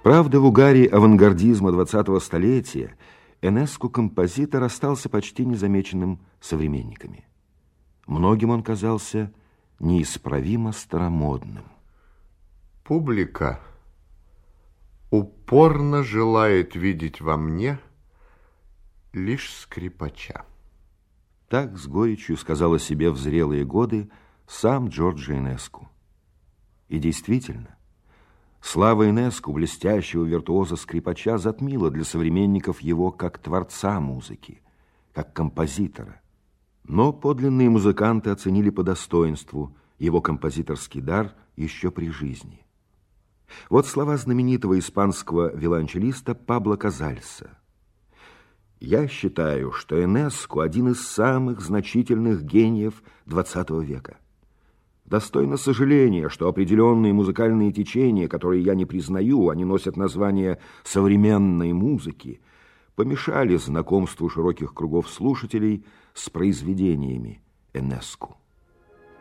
Правда, в угаре авангардизма 20-го столетия Энеску-композитор остался почти незамеченным современниками. Многим он казался неисправимо старомодным. Публика упорно желает видеть во мне лишь скрипача. Так с горечью сказал о себе в зрелые годы сам Джорджо Энеску. И действительно, слава Энеску, блестящего виртуоза-скрипача, затмила для современников его как творца музыки, как композитора. Но подлинные музыканты оценили по достоинству его композиторский дар еще при жизни. Вот слова знаменитого испанского виолончелиста Пабло Казальса. «Я считаю, что Энеску один из самых значительных гениев XX века. Достойно сожаления, что определенные музыкальные течения, которые я не признаю, они носят название современной музыки, помешали знакомству широких кругов слушателей с произведениями Энеску».